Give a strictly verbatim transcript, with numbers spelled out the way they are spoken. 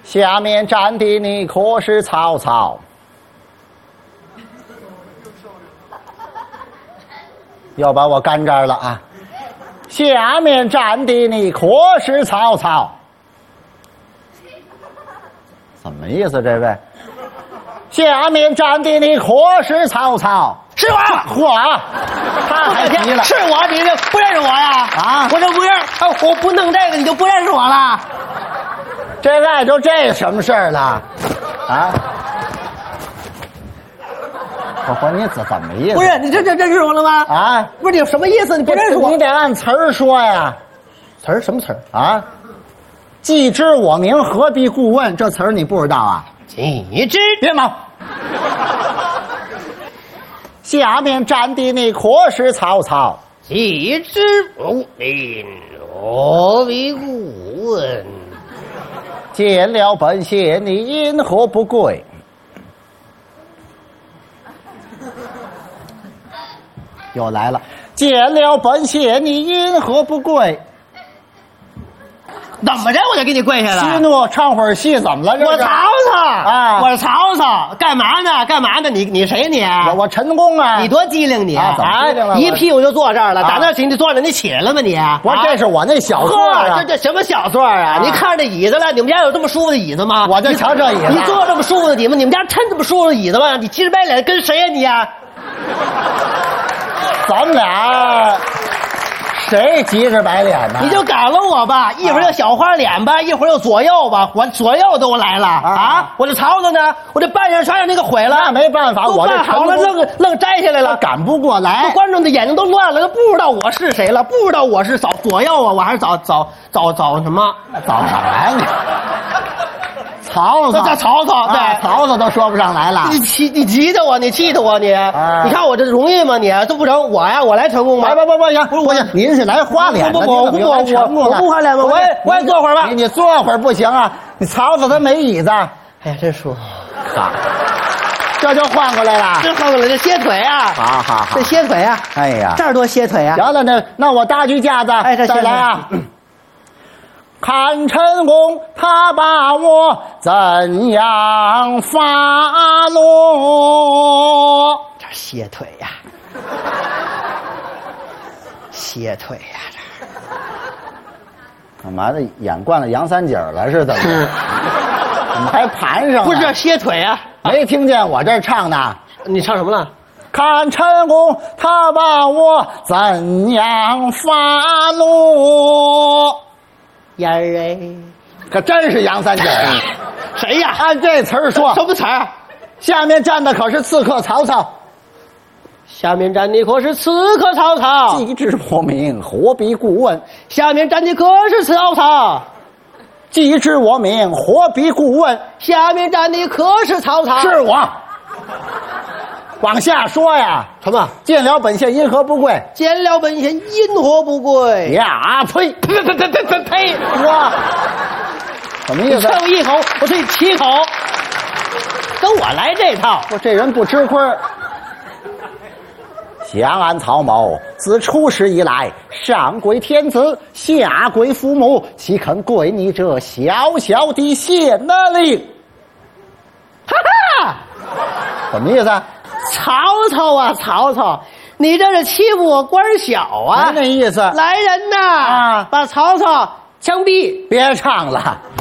下面站的你可是曹操？要把我干这儿了啊！下面站的你可是曹操？什么意思？这位？下面站的你可是曹操？ 是我， 嚯！他还急了， 是我，你这不认识我呀？ 啊， 我这不认，啊，我不弄这个你就不认识我了？ 这外头这什么事儿了？啊？我说你怎怎么意思？ 不是你这这认识我了吗？ 啊？ 不是你有什么意思？你不认识我？ 你得按词儿说呀。 词儿什么词儿啊？既知我名，何必故问？这词儿你不知道啊？ 既知别忙。下面站的你可是曹操？ 既知我名，何必故问？ 见了本县，你因何不跪？又来了，见了本县，你因何不跪？ 怎么着我就给你跪下了？ 息怒，唱会儿戏，怎么了？ 我曹操啊！ 我是曹操，干嘛呢？干嘛呢？你你谁你？ 我我陈宫啊！ 你多机灵你啊！怎么机灵了？ 一屁股就坐这儿了，打那起你坐着，你起来了吗你？ 不是，这是我那小座啊！ 这这什么小座啊？你看这椅子了？你们家有这么舒服的椅子吗？ 我就瞧这椅子。 你坐这么舒服的椅子，你们家抻这么舒服的椅子吗？你急着白脸跟谁呀你呀？ 咱们俩。谁急着白脸呢？ 你就赶了我吧，一会儿又小花脸吧，一会儿又左右吧，我左右都来了啊！啊我这曹操呢，我这半夜穿上那个毁了， 那没办法，我这好了，愣愣摘下来了， 赶不过来。 观众的眼睛都乱了，都不知道我是谁了，不知道我是早左右啊，我还是早早早早什么早什么呀？曹操， 叫曹操，对、 啊，曹操都说不上来了。 你气，你急的我，你气的我，你， 啊、 你看我这容易吗？你这不成，我呀，我来成功吗？ 不不不不行，不是我，您是来花脸的， 不不我不我我不花脸吗？我也我也坐会儿吧。 你你坐会儿不行啊，你曹操他没椅子。 哎呀，真舒服。 好，这就换过来了。 这换过来，这歇腿啊。 好好好， 这歇腿啊。 哎呀， 这儿多歇腿啊。 行了，那那我搭句架子， 哎，这再来啊。看陈宫他把我怎样发落？ 这歇腿呀、啊，歇腿呀、啊，这干嘛的？演惯了杨三姐了是怎么着？怎么还盘上了？ 不是歇腿啊？ 没听见我这唱的？ 你唱什么了？ 看陈宫他把我怎样发落？ 燕儿哎， 可真是杨三姐啊！ 谁呀？ 按这词儿说， 什么词儿？ 下面站的可是刺客曹操。 下面站的可是刺客曹操。 既知我名，何必故问？ 下面站的可是曹操。 既知我名，何必故问？ 下面站的可是曹操。 是我。往下说呀， 什么？ 见了本县因何不跪？ 见了本县因何不跪？ 呀呸！ 呸呸呸呸呸呸！ 哇，什么意思？ 你吹我一口，我吹七口，跟我来这套。 我这人不吃亏。相安曹某自出世以来，上跪天子，下跪父母，岂肯跪你这小小的县令？ 哈哈， 什么意思？ 曹操啊，曹操，你这是欺负我官小啊！ 没那意思。 来人呐！ 啊， 把曹操枪毙！ 别唱了，